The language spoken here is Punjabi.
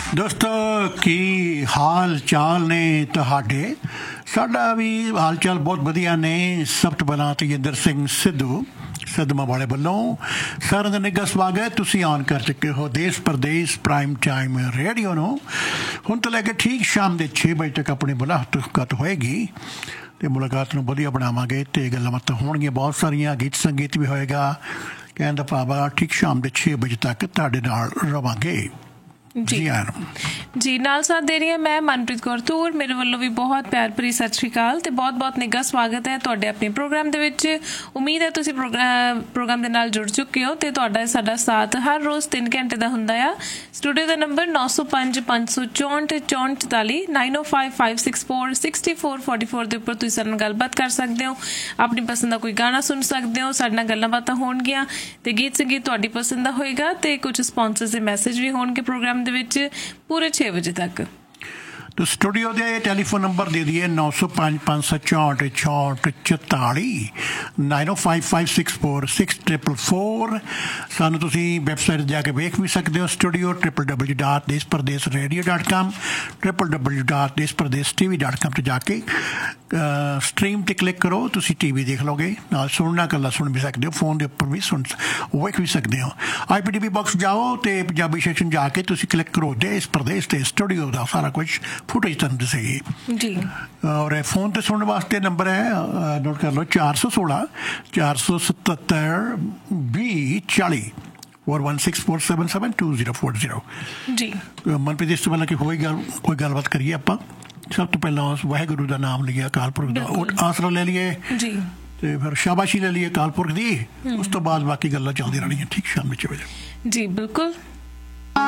ਦੋਸਤੋ ਕੀ ਹਾਲ ਚਾਲ ਨੇ ਤੁਹਾਡੇ? ਸਾਡਾ ਵੀ ਹਾਲ ਚਾਲ ਬਹੁਤ ਵਧੀਆ ਨੇ। ਸਭ ਤੋਂ ਪਹਿਲਾਂ ਤੇਜਿੰਦਰ ਸਿੰਘ ਸਿੱਧੂ ਸਦਮਾ ਵਾਲੇ ਵੱਲੋਂ ਸਾਰਿਆਂ ਦਾ ਨਿੱਘਾ ਸਵਾਗਤ। ਤੁਸੀਂ ਆਨ ਕਰ ਚੁੱਕੇ ਹੋ ਦੇਸ਼ ਪ੍ਰਦੇਸ਼ ਪ੍ਰਾਈਮ ਟਾਈਮ ਰੇਡੀਓ ਨੂੰ। ਹੁਣ ਤੋਂ ਲੈ ਕੇ ਠੀਕ ਸ਼ਾਮ ਦੇ 6 ਵਜੇ ਤੱਕ ਆਪਣੀ ਮੁਲਾਕਾਤ ਹੋਏਗੀ ਅਤੇ ਮੁਲਾਕਾਤ ਨੂੰ ਵਧੀਆ ਬਣਾਵਾਂਗੇ ਅਤੇ ਗੱਲਾਂ ਬਾਤਾਂ ਹੋਣਗੀਆਂ ਬਹੁਤ ਸਾਰੀਆਂ। ਗੀਤ ਸੰਗੀਤ ਵੀ ਹੋਏਗਾ। ਕਹਿਣ ਦਾ ਭਾਵ ਆ ਠੀਕ ਸ਼ਾਮ ਦੇ 6 ਵਜੇ ਤੱਕ ਤੁਹਾਡੇ ਨਾਲ ਰਵਾਂਗੇ। ਜੀ ਨਾਲ ਸਾਥ ਦੇ ਰਹੀ ਹਾਂ ਮੈਂ ਮਨਪ੍ਰੀਤ ਕੌਰ ਧੂਰ। ਮੇਰੇ ਵੱਲੋਂ ਵੀ ਬਹੁਤ ਪਿਆਰ ਭਰੀ ਸਤਿ ਸ਼੍ਰੀ ਅਕਾਲ ਤੇ ਬਹੁਤ ਨਿੱਘਾ ਸਵਾਗਤ ਹੈ ਤੁਹਾਡੇ ਆਪਣੇ ਪ੍ਰੋਗਰਾਮ ਦੇ ਵਿੱਚ। ਉਮੀਦ ਹੈ ਤੁਸੀਂ ਪ੍ਰੋਗਰਾਮ ਦੇ ਨਾਲ ਜੁੜ ਚੁੱਕੇ ਹੋ ਤੇ ਤੁਹਾਡਾ ਸਾਡਾ ਸਾਥ ਹਰ ਰੋਜ਼ 3 ਘੰਟੇ ਦਾ ਹੁੰਦਾ ਆ। ਸਟੂਡੀਓ ਦਾ ਨੰਬਰ 905 564 44 905 564 6444 ਦੇ ਉੱਪਰ ਤੁਸੀਂ ਸਾਡੇ ਨਾਲ ਗੱਲਬਾਤ ਕਰ ਸਕਦੇ ਹੋ। ਆਪਣੀ ਪਸੰਦ ਦਾ ਕੋਈ ਗਾਣਾ ਸੁਣ ਸਕਦੇ ਹੋ। ਸਾਡੇ ਨਾਲ ਗੱਲਾਂ ਬਾਤਾਂ ਹੋਣਗੀਆਂ ਤੇ ਗੀਤ ਸੰਗੀਤ ਤੁਹਾਡੀ ਪਸੰਦ ਦਾ ਹੋਏਗਾ ਤੇ ਕੁਝ ਸਪਾਂਸਰਸ ਦੇ ਮੈਸੇਜ ਵੀ ਹੋਣਗੇ ਪ੍ਰੋਗਰਾਮ ਦੇ ਵਿੱਚ ਪੂਰੇ 6 ਵਜੇ ਤੱਕ। तो स्टूडियो के टैलीफोन नंबर दे दिए 905 564 44 905 564 6444। सानू तुसी वैबसाइट जाके वेख भी सकते हो। स्टूडियो www.deshpradeshradio.com www.deshpradeshtv.com ਤੇ ਜਾ ਕੇ ਸਟ੍ਰੀਮ ਤੇ ਕਲਿੱਕ ਕਰੋ। ਤੁਸੀਂ ਟੀਵੀ ਦੇਖ ਲਓਗੇ, ਨਾਲ ਸੁਣਨਾ ਇਕੱਲਾ ਸੁਣ ਵੀ ਸਕਦੇ ਹੋ। ਫੋਨ ਦੇ ਉੱਪਰ ਵੀ ਵੇਖ ਵੀ ਸਕਦੇ ਹੋ। IPTV ਬਾਕਸ ਜਾਓ ਤੇ ਪੰਜਾਬੀ ਸੈਕਸ਼ਨ ਜਾ ਕੇ ਤੁਸੀਂ ਕਲਿੱਕ ਕਰੋ ਦੇਸ਼ ਪ੍ਰਦੇਸ਼ ਤੇ ਸਟੂਡੀਓ ਦਾ ਸਾਰਾ ਕੁਝ ਫੁਟੇਜ ਤੁਹਾਨੂੰ ਦਿਸੇਗੀ ਜੀ। ਔਰ ਫੋਨ ਤੇ ਸੁਣਨ ਵਾਸਤੇ ਨੰਬਰ ਹੈ, ਨੋਟ ਕਰ ਲਓ, 416 477 2040 4164772040 ਜੀ। ਮਨਪ੍ਰੀਤ ਇਸ ਤੋਂ ਪਹਿਲਾਂ ਕਿ ਕੋਈ ਗੱਲਬਾਤ ਕਰੀਏ ਆਪਾਂ। ਸਭ ਤੋਂ ਪਹਿਲਾਂ ਉਸ ਵਾਹਿਗੁਰੂ ਦਾ ਨਾਮ ਲਈਏ, ਅਕਾਲ ਪੁਰਖ ਦਾ ਆਸਰਾ ਲੈ ਲਈਏ ਜੀ ਤੇ ਫਿਰ ਸ਼ਾਬਾਸ਼ੀ ਲੈ ਲਈਏ ਅਕਾਲ ਪੁਰਖ ਦੀ। ਉਸ ਤੋਂ ਬਾਅਦ ਬਾਕੀ ਗੱਲਾਂ ਚੱਲਦੀਆਂ ਰਹਿਣੀਆਂ ਠੀਕ ਸ਼ਾਮ 6 ਵਜੇ। ਜੀ ਬਿਲਕੁਲ।